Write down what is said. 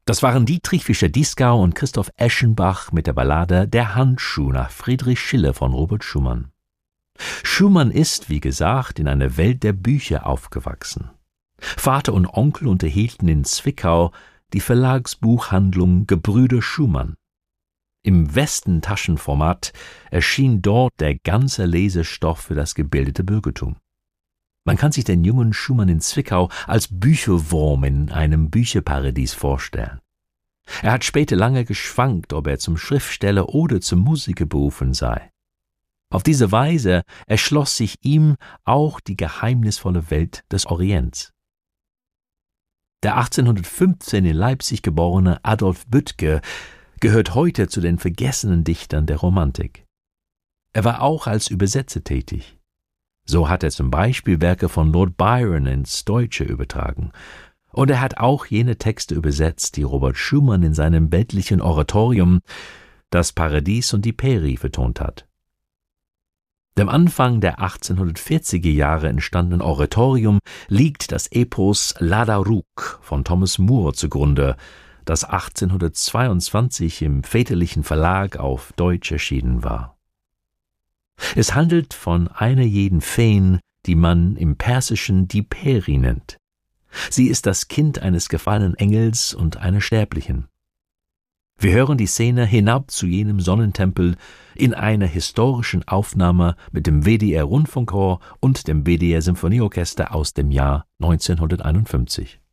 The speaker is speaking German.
Das waren Dietrich Fischer-Dieskau und Christoph Eschenbach mit der Ballade »Der Handschuh« nach Friedrich Schiller von Robert Schumann. Schumann ist, wie gesagt, in einer Welt der Bücher aufgewachsen. Vater und Onkel unterhielten in Zwickau die Verlagsbuchhandlung Gebrüder Schumann. Im Westentaschenformat erschien dort der ganze Lesestoff für das gebildete Bürgertum. Man kann sich den jungen Schumann in Zwickau als Bücherwurm in einem Bücherparadies vorstellen. Er hat später lange geschwankt, ob er zum Schriftsteller oder zum Musiker berufen sei. Auf diese Weise erschloss sich ihm auch die geheimnisvolle Welt des Orients. Der 1815 in Leipzig geborene Adolf Büttger gehört heute zu den vergessenen Dichtern der Romantik. Er war auch als Übersetzer tätig. So hat er zum Beispiel Werke von Lord Byron ins Deutsche übertragen. Und er hat auch jene Texte übersetzt, die Robert Schumann in seinem weltlichen Oratorium »Das Paradies und die Peri« vertont hat. Dem Anfang der 1840er Jahre entstandenen Oratorium liegt das Epos Lada-Rook von Thomas Moore zugrunde, das 1822 im väterlichen Verlag auf Deutsch erschienen war. Es handelt von einer jeden Feen, die man im Persischen die Peri nennt. Sie ist das Kind eines gefallenen Engels und einer Sterblichen. Wir hören die Szene hinab zu jenem Sonnentempel in einer historischen Aufnahme mit dem WDR Rundfunkchor und dem WDR Symphonieorchester aus dem Jahr 1951.